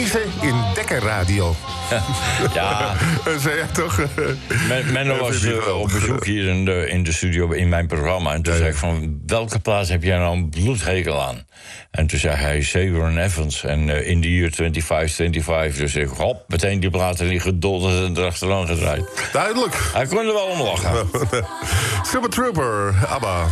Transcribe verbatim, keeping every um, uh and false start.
Lieve in Dekker Radio. Ja. Dat zei jij toch? Men, Menno was uh, op bezoek hier in de, in de studio in mijn programma. En toen ja, zei ik van, welke plaats heb jij nou een bloedhekel aan? En toen zei hij, Saber Evans. En uh, in de year vijfentwintig vijfentwintig. Dus ik, hop, meteen die platen die gedolderd en erachteraan gedraaid. Duidelijk. Hij kon er wel om lachen. Super Trooper, ABBA.